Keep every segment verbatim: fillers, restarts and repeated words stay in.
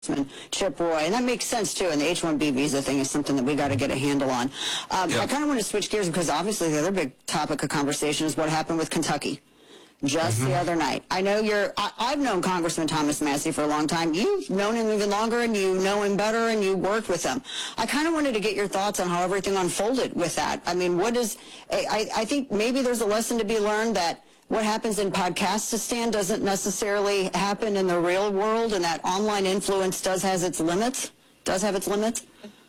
Chip Roy, and that makes sense too. And the H one B visa thing is something that we got to get a handle on. Um, yep. I kind of want to switch gears because obviously the other big topic of conversation is what happened with Kentucky just mm-hmm. the other night. I know you're, I, I've known Congressman Thomas Massie for a long time. You've known him even longer and you know him better and you worked with him. I kind of wanted to get your thoughts on how everything unfolded with that. I mean, what is, I, I think maybe there's a lesson to be learned that what happens in Podcastistan doesn't necessarily happen in the real world, and that online influence does has its limits, does have its limits?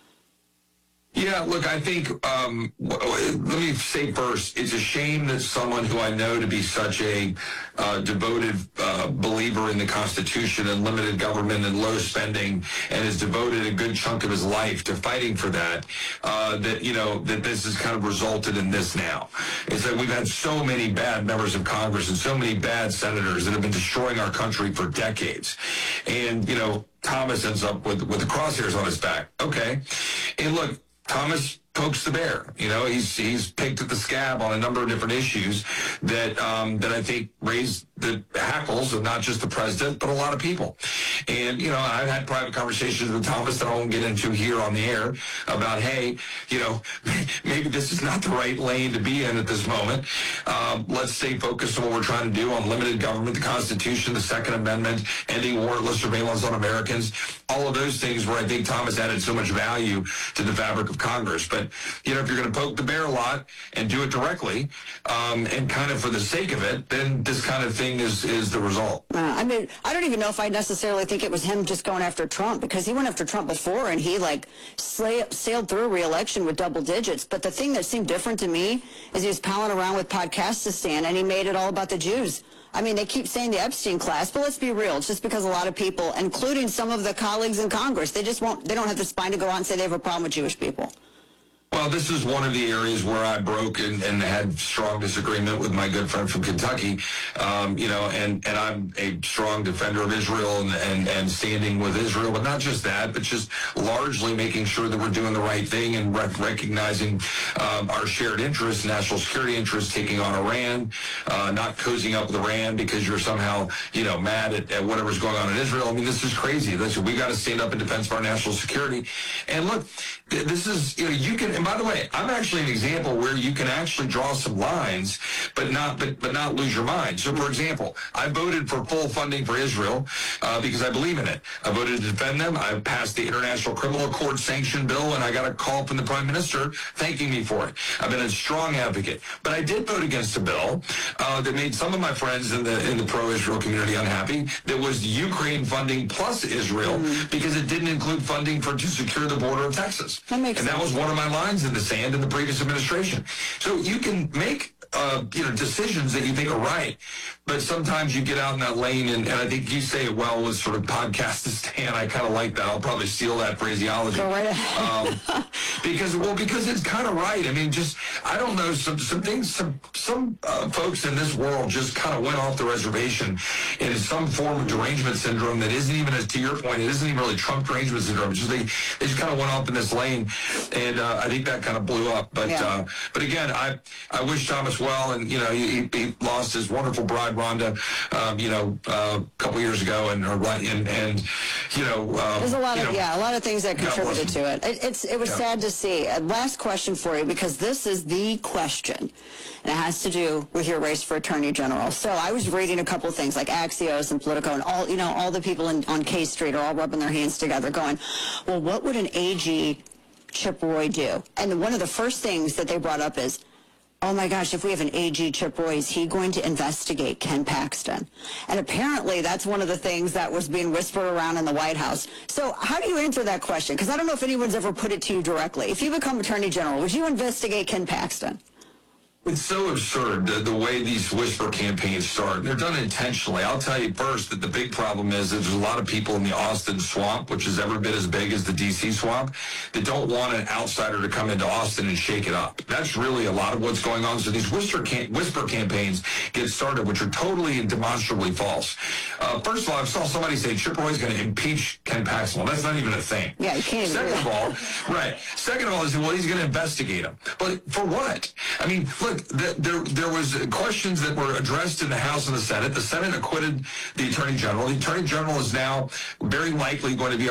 Yeah, look, I think, um, let me say first, it's a shame that someone who I know to be such a uh, devoted uh, believer in the Constitution and limited government and low spending and has devoted a good chunk of his life to fighting for that, uh, that, you know, that this has kind of resulted in this now. It's that we've had so many bad members of Congress and so many bad senators that have been destroying our country for decades. And, you know, Thomas ends up with, with the crosshairs on his back. Okay. And look, Thomas pokes the bear. You know, he's he's picked at the scab on a number of different issues that um, that I think raised the hackles of not just the president, but a lot of people. And, you know, I've had private conversations with Thomas that I won't get into here on the air about, hey, you know, maybe this is not the right lane to be in at this moment. Um, let's stay focused on what we're trying to do on limited government, the Constitution, the Second Amendment, ending warrantless surveillance on Americans, all of those things where I think Thomas added so much value to the fabric of Congress. But, you know, if you're going to poke the bear a lot and do it directly um, and kind of for the sake of it, then this kind of thing is, is the result. Uh, I mean, I don't even know if I necessarily think it was him just going after Trump, because he went after Trump before and he, like, sla- sailed through a re-election with double digits. But the thing that seemed different to me is he was palling around with Podcastistan and he made it all about the Jews. I mean, they keep saying the Epstein class, but let's be real. It's just because a lot of people, including some of the colleagues in Congress, they just won't, they don't have the spine to go out and say they have a problem with Jewish people. Well, this is one of the areas where I broke and, and had strong disagreement with my good friend from Kentucky. Um, you know, and, and I'm a strong defender of Israel and, and, and standing with Israel, but not just that, but just largely making sure that we're doing the right thing and rec- recognizing um, our shared interests, national security interests, taking on Iran, uh, not cozying up with Iran because you're somehow, you know, mad at, at whatever's going on in Israel. I mean, this is crazy. Listen, we got to stand up in defense of our national security. And look, th- this is, you know, you can, and by the way, I'm actually an example where you can actually draw some lines, but not but, but not lose your mind. So, for example, I voted for full funding for Israel uh, because I believe in it. I voted to defend them. I passed the International Criminal Court sanction bill, and I got a call from the Prime Minister thanking me for it. I've been a strong advocate. But I did vote against a bill uh, that made some of my friends in the in the pro-Israel community unhappy. That was Ukraine funding plus Israel mm-hmm. because it didn't include funding for to secure the border of Texas. That makes and sense. That was one of my lines in the sand in the previous administration. So you can make uh, you know decisions that you think are right, but sometimes you get out in that lane, and, and I think you say it well with sort of Podcastistan. I kind of like that. I'll probably steal that phraseology. Go right ahead. um, because well, because it's kind of right. I mean, just I don't know some some things. Some some uh, folks in this world just kind of went off the reservation in some form of derangement syndrome that isn't even, as to your point, it isn't even really Trump derangement syndrome. It's just they they just kind of went off in this lane, and uh, I think that kind of blew up. But yeah. uh, but again, I I wish Thomas well, and you know he, he lost his wonderful bride Rhonda, um, you know, uh, a couple years ago, and and and you know um, there's a lot of you know, yeah a lot of things that contributed to it. it. It's it was yeah. sad to see. Uh, last question for you, because this is the question, and it has to do with your race for Attorney General. So I was reading a couple of things like Axios and Politico, and all you know all the people in, on K Street are all rubbing their hands together, going, well, what would an A G Chip Roy do? And one of the first things that they brought up is, oh my gosh, if we have an A G Chip Roy, is he going to investigate Ken Paxton? And apparently that's one of the things that was being whispered around in the White House. So how do you answer that question? Because I don't know if anyone's ever put it to you directly. If you become Attorney General, would you investigate Ken Paxton? It's so absurd, the, the way these whisper campaigns start. They're done intentionally. I'll tell you first that the big problem is that there's a lot of people in the Austin swamp, which is every bit as big as the D C swamp, that don't want an outsider to come into Austin and shake it up. That's really a lot of what's going on. So these whisper, cam- whisper campaigns get started, which are totally and demonstrably false. Uh, first of all, I saw somebody say Chip Roy's going to impeach Ken Paxton. Well, that's not even a thing. Yeah, you can't even Second of all, right. Second of all, is well, he's going to investigate him. But for what? I mean, look, look, the, there there was questions that were addressed in the House and the Senate. The Senate acquitted the Attorney General. The Attorney General is now very likely going to be